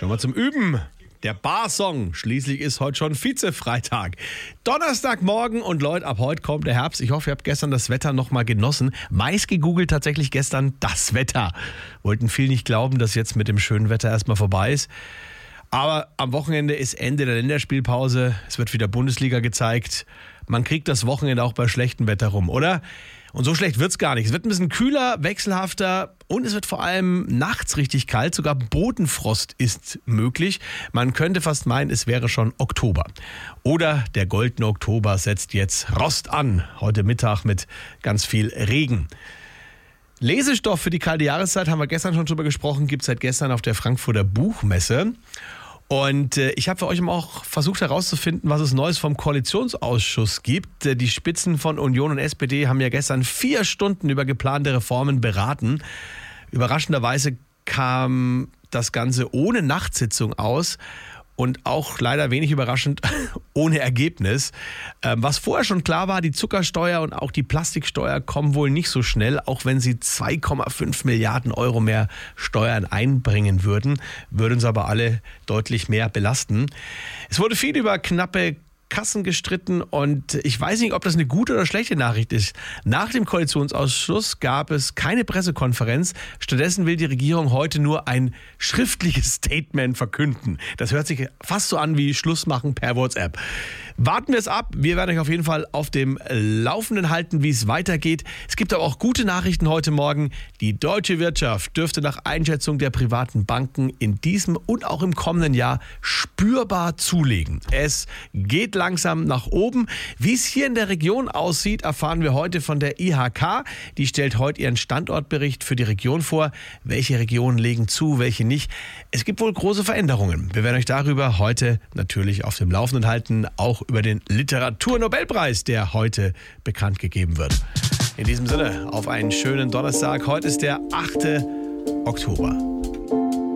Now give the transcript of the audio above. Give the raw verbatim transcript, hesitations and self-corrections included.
Schon mal zum Üben. Der Bar-Song. Schließlich ist heute schon Vize-Freitag. Donnerstagmorgen und Leute, ab heute kommt der Herbst. Ich hoffe, ihr habt gestern das Wetter noch mal genossen. Meist gegoogelt tatsächlich gestern das Wetter. Wollten viele nicht glauben, dass jetzt mit dem schönen Wetter erstmal vorbei ist. Aber am Wochenende ist Ende der Länderspielpause. Es wird wieder Bundesliga gezeigt. Man kriegt das Wochenende auch bei schlechtem Wetter rum, oder? Und so schlecht wird's gar nicht. Es wird ein bisschen kühler, wechselhafter und es wird vor allem nachts richtig kalt. Sogar Bodenfrost ist möglich. Man könnte fast meinen, es wäre schon Oktober. Oder der goldene Oktober setzt jetzt Rost an. Heute Mittag mit ganz viel Regen. Lesestoff für die kalte Jahreszeit, haben wir gestern schon drüber gesprochen, gibt es seit gestern auf der Frankfurter Buchmesse. Und äh, ich habe für euch auch versucht herauszufinden, was es Neues vom Koalitionsausschuss gibt. Äh, die Spitzen von Union und S P D haben ja gestern vier Stunden über geplante Reformen beraten. Überraschenderweise kam das Ganze ohne Nachtsitzung aus. Und auch leider wenig überraschend ohne Ergebnis. Ähm, was vorher schon klar war, die Zuckersteuer und auch die Plastiksteuer kommen wohl nicht so schnell, auch wenn sie zwei Komma fünf Milliarden Euro mehr Steuern einbringen würden, würden sie aber alle deutlich mehr belasten. Es wurde viel über knappe Kassen gestritten und ich weiß nicht, ob das eine gute oder schlechte Nachricht ist. Nach dem Koalitionsausschuss gab es keine Pressekonferenz. Stattdessen will die Regierung heute nur ein schriftliches Statement verkünden. Das hört sich fast so an wie Schluss machen per WhatsApp. Warten wir es ab. Wir werden euch auf jeden Fall auf dem Laufenden halten, wie es weitergeht. Es gibt aber auch gute Nachrichten heute Morgen. Die deutsche Wirtschaft dürfte nach Einschätzung der privaten Banken in diesem und auch im kommenden Jahr spürbar zulegen. Es geht langsam nach oben. Wie es hier in der Region aussieht, erfahren wir heute von der I H K. Die stellt heute ihren Standortbericht für die Region vor. Welche Regionen legen zu, welche nicht. Es gibt wohl große Veränderungen. Wir werden euch darüber heute natürlich auf dem Laufenden halten, auch über den Literaturnobelpreis, der heute bekannt gegeben wird. In diesem Sinne, auf einen schönen Donnerstag. Heute ist der achte Oktober.